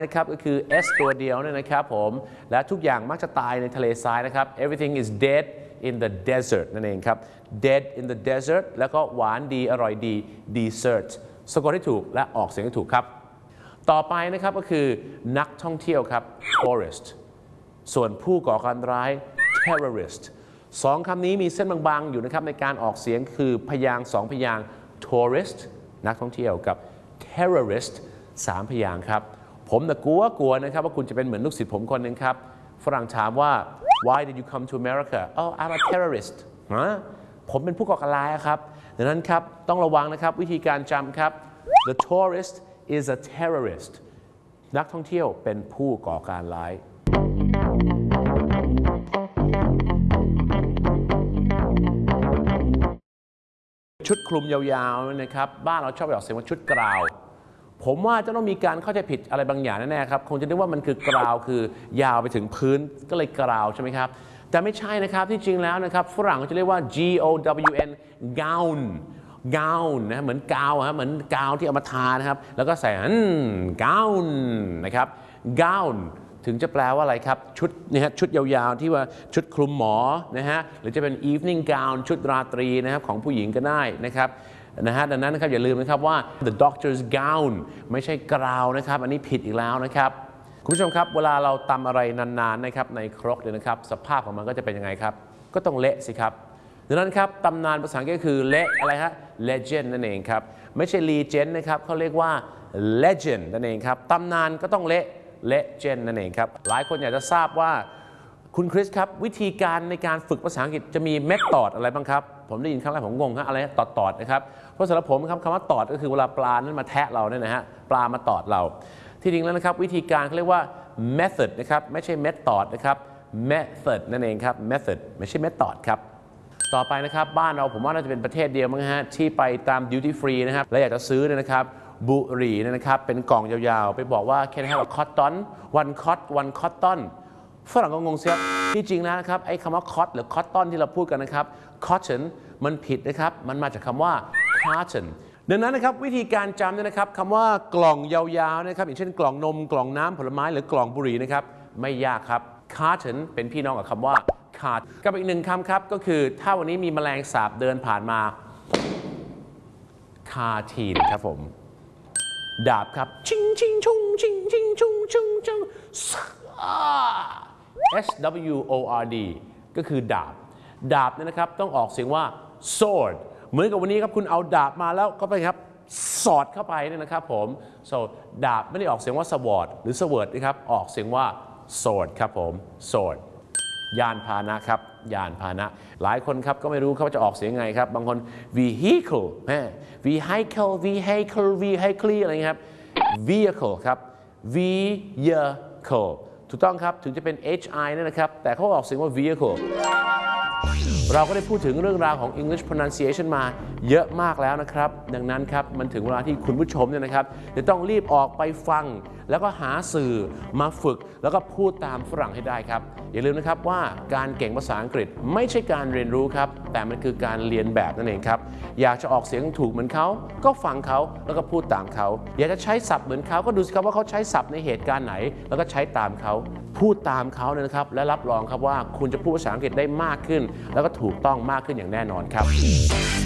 นะครับก็คือ s ตัวเดียวเนี่ยนะครับผมและทุกอย่างมักจะตายในทะเลทรายนะครับ everything is dead in the desert นั่นเองครับ dead in the desert แล้วก็หวานดีอร่อยดี dessert สะกดให้ถูกและออกเสียงให้ถูกครับต่อไปนะครับก็คือนักท่องเที่ยวครับ tourist ส่วนผู้ก่อการร้าย terrorist สองคำนี้มีเส้นบางๆอยู่นะครับในการออกเสียงคือพยางค์สองพยางค์ tourist นักท่องเที่ยวกับ terrorist สามพยางค์ครับผมกลัวนะครับว่าคุณจะเป็นเหมือนลูกศิษย์ผมคนหนึ่งครับฝรั่งถามว่า why did you come to America oh I'm a terrorist ผมเป็นผู้ก่อการร้ายครับดังนั้นครับต้องระวังนะครับวิธีการจำครับ the tourist is a terrorist นักท่องเที่ยวเป็นผู้ก่อการร้ายชุดคลุมยาวๆนะครับบ้านเราชอบไปออกเสียงว่าชุดกราวผมว่าจะต้องมีการเข้าใจผิดอะไรบางอย่างแน่ๆครับคงจะนึกว่ามันคือกราวคือยาวไปถึงพื้นก็เลยกราวใช่ไหมครับแต่ไม่ใช่นะครับที่จริงแล้วนะครับฝรั่งเขาจะเรียกว่า gown gown นะเหมือนกาวเหมือนกาวที่เอามาทานะครับแล้วก็ใส่gown นะครับ gown ถึงจะแปลว่าอะไรครับชุดนะฮะชุดยาวๆที่ว่าชุดคลุมหมอนะฮะหรือจะเป็น evening gown ชุดราตรีนะครับของผู้หญิงก็ได้นะครับดังนั้นนะครับอย่าลืมนะครับว่า the doctor's gown ไม่ใช่กราวนะครับอันนี้ผิดอีกแล้วนะครับคุณผู้ชมครับเวลาเราตำอะไรนานๆนะครับในครกเนี่ยนะครับสภาพของมันก็จะเป็นยังไงครับก็ต้องเละสิครับดังนั้นครับตำนานภาษาอังกฤษก็คือเละอะไรฮะ legend นั่นเองครับไม่ใช่ legend นะครับเขาเรียกว่า legend นั่นเองครับตำนานก็ต้องเละ legend นั่นเองครับหลายคนอยากจะทราบว่าคุณคริสครับวิธีการในการฝึกภาษาอังกฤษจะมีเมธอดอะไรบ้างครับผมได้ยินครั้งแรกผมงงฮะอะไรตอดนะครับเพราะสำหรับผมครับคำว่าตอดก็คือเวลาปลานั้นมาแทะเราเนี่ยนะฮะปลามาตอดเราที่จริงแล้วนะครับวิธีการเขาเรียกว่า method นะครับไม่ใช่ method นะครับ method นั่นเองครับ method ไม่ใช่ method ครับต่อไปนะครับบ้านเราผมว่าน่าจะเป็นประเทศเดียวมั้งฮะที่ไปตาม duty free นะครับและอยากจะซื้อเนี่ยนะครับบุหรี่นะครับเป็นกล่องยาวๆไปบอกว่า can I have a cotton one cottonฝรั่งก็งงเสียที่จริงแล้วนะครับไอ้คำว่า cot หรือ cotton ที่เราพูดกันนะครับ cotton มันผิดนะครับมันมาจากคำว่า carton ดังนั้นนะครับวิธีการจำเนี่ยนะครับคำว่ากล่องยาวๆนะครับอย่างเช่นกล่องนมกล่องน้ำผลไม้หรือกล่องบุหรี่นะครับไม่ยากครับ carton เป็นพี่น้องกับคำว่า cart กับอีกหนึ่งคำครับก็คือถ้าวันนี้มีแมลงสาบเดินผ่านมา cartine ครับผมดาบครับชิงชิงชุงชิงชิงชุงชุงชุงSWORD ก็คือดาบเนี่ยนะครับต้องออกเสียงว่า sword เหมือนกับวันนี้ครับคุณเอาดาบมาแล้วก็ไปครับสอดเข้าไปเนี่ยนะครับผม so ดาบไม่ได้ออกเสียงว่า sword หรือ sword นะครับออกเสียงว่า sword ครับผม sword ยานพาหนะครับยานพาหนะหลายคนครับก็ไม่รู้เขาจะออกเสียงไงครับบางคน vehicle vehicleอะไรเงี้ยครับ vehicle ครับ vehicleถูกต้องครับถึงจะเป็น HI เนี่ยนะครับแต่เขาออกเสียงว่า vehicle เราก็ได้พูดถึงเรื่องราวของ English pronunciation มาเยอะมากแล้วนะครับดังนั้นครับมันถึงเวลาที่คุณผู้ชมเนี่ยนะครับจะต้องรีบออกไปฟังแล้วก็หาสื่อมาฝึกแล้วก็พูดตามฝรั่งให้ได้ครับอย่าลืมนะครับว่าการเก่งภาษาอังกฤษไม่ใช่การเรียนรู้ครับแต่มันคือการเรียนแบบนั่นเองครับอยากจะออกเสียงถูกเหมือนเขาก็ฟังเขาแล้วก็พูดตามเขาอยากจะใช้ศัพท์เหมือนเขาก็ดูสิครับว่าเขาใช้ศัพท์ในเหตุการณ์ไหนแล้วก็ใช้ตามเขาพูดตามเขาเนี่ยนะครับและรับรองครับว่าคุณจะพูดภาษาอังกฤษได้มากขึ้นแล้วก็ถูกต้องมากขึ้นอย่างแน่นอนครับ